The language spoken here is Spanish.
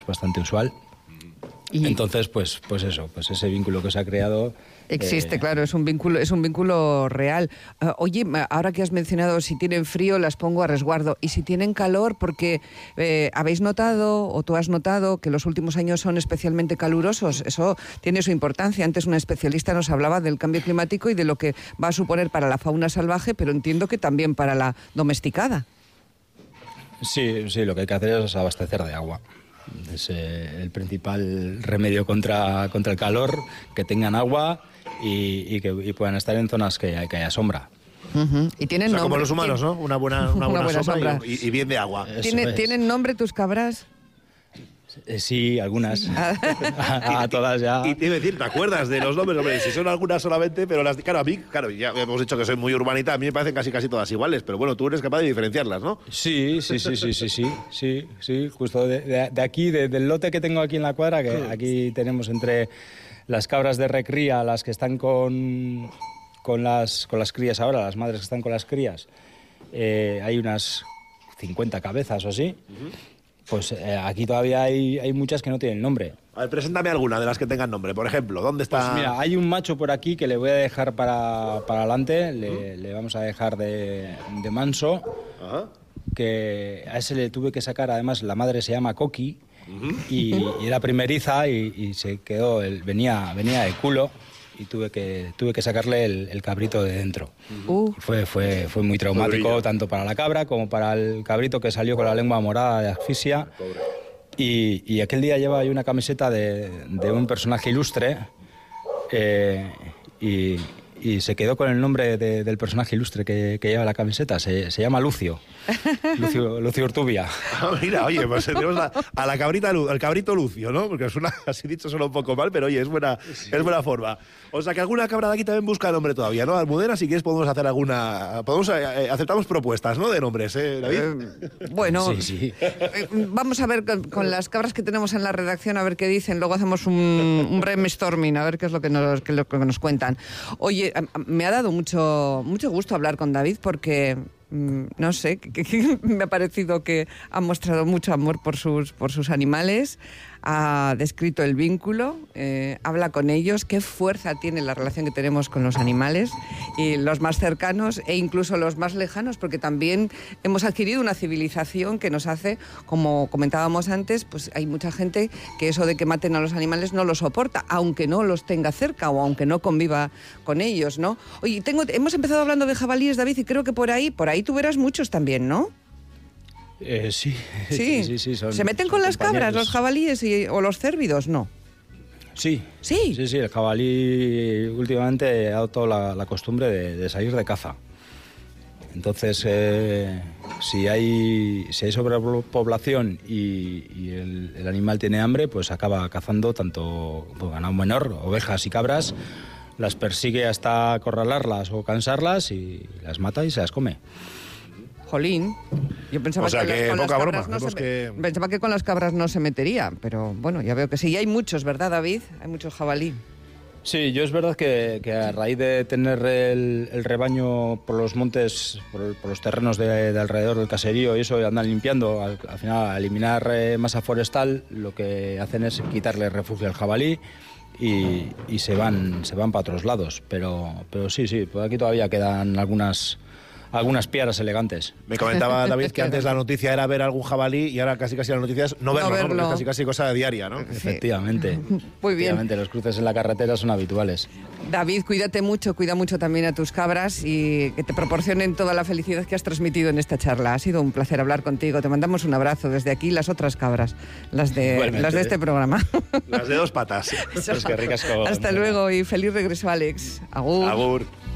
bastante usual. Y entonces, pues ese vínculo que se ha creado... Existe, claro, es un vínculo real. Oye, ahora que has mencionado, si tienen frío las pongo a resguardo, y si tienen calor, porque habéis notado, o tú has notado, que los últimos años son especialmente calurosos. Eso tiene su importancia. Antes una especialista nos hablaba del cambio climático y de lo que va a suponer para la fauna salvaje, pero entiendo que también para la domesticada. Sí, lo que hay que hacer es abastecer de agua. Es el principal remedio contra el calor, que tengan agua y que puedan estar en zonas que haya sombra. Uh-huh. Y tienen nombre, como los humanos, ¿no? Una buena sombra. Y bien de agua. ¿Tienen nombre tus cabras? Sí, algunas. A todas ya. Y te iba a decir, ¿te acuerdas de los nombres? Hombre, si son algunas solamente, pero a mí, ya hemos dicho que soy muy urbanita, a mí me parecen casi todas iguales, pero bueno, tú eres capaz de diferenciarlas, ¿no? Sí, justo de aquí, del lote que tengo aquí en la cuadra, que aquí tenemos entre las cabras de recría, las que están con las crías ahora, las madres que están con las crías, hay unas 50 cabezas o así. Uh-huh. Pues aquí todavía hay muchas que no tienen nombre. A ver, preséntame alguna de las que tengan nombre. Por ejemplo, ¿dónde está? Pues mira, hay un macho por aquí que le voy a dejar para adelante. Le vamos a dejar de manso. Ajá. Que a ese le tuve que sacar, además, la madre se llama Coqui. Uh-huh. Y era primeriza y se quedó, venía de culo. Y tuve que sacarle el cabrito de dentro. Fue muy traumático, tanto para la cabra como para el cabrito, que salió con la lengua morada de asfixia. Y aquel día llevaba yo una camiseta de un personaje ilustre, y se quedó con el nombre del personaje ilustre que lleva la camiseta. Se llama Lucio Urtubia. Mira, oye, pues tenemos a la cabrita, al cabrito Lucio, ¿no? Porque suena, así dicho, suena un poco mal, pero oye, es buena forma. O sea, que alguna cabra de aquí también busca nombre todavía, ¿no? Almudena, si quieres podemos hacer aceptamos propuestas, ¿no? De nombres, David. Bueno, sí. Vamos a ver con las cabras que tenemos en la redacción, a ver qué dicen. Luego hacemos un brainstorming, a ver qué es lo que nos cuentan. Oye, me ha dado mucho gusto hablar con David, porque no sé, que me ha parecido que ha mostrado mucho amor por sus animales, ha descrito el vínculo, habla con ellos, qué fuerza tiene la relación que tenemos con los animales, y los más cercanos e incluso los más lejanos, porque también hemos adquirido una civilización que nos hace, como comentábamos antes, pues hay mucha gente que eso de que maten a los animales no lo soporta, aunque no los tenga cerca o aunque no conviva con ellos, ¿no? Oye, hemos empezado hablando de jabalíes, David, y creo que por ahí tú verás muchos también, ¿no? Sí. ¿Se meten con las cabras los jabalíes o los cérvidos? No. Sí, el jabalí últimamente ha adoptado la costumbre de salir de caza. Entonces, si hay sobrepoblación y el animal tiene hambre, pues acaba cazando tanto ganado menor, ovejas y cabras, las persigue hasta acorralarlas o cansarlas y las mata y se las come. Jolín, yo pensaba pensaba que con las cabras no se metería, pero bueno, ya veo que sí. Y hay muchos, ¿verdad, David? Hay muchos jabalí. Sí, yo es verdad que a raíz de tener el rebaño por los montes, por los terrenos de alrededor del caserío y eso, y andan limpiando, al final, a eliminar masa forestal, lo que hacen es quitarle refugio al jabalí y se van para otros lados. Pero sí, por aquí todavía quedan algunas piaras elegantes. Me comentaba David que antes la noticia era ver algún jabalí y ahora casi la noticia es no verlo. ¿No? Porque casi cosa diaria, ¿no? Efectivamente. Muy bien. Efectivamente, los cruces en la carretera son habituales. David, cuídate mucho, cuida mucho también a tus cabras y que te proporcionen toda la felicidad que has transmitido en esta charla. Ha sido un placer hablar contigo. Te mandamos un abrazo desde aquí, las otras cabras, las de este programa. Las de dos patas. Hasta luego y feliz regreso, Alex. Agur. Agur.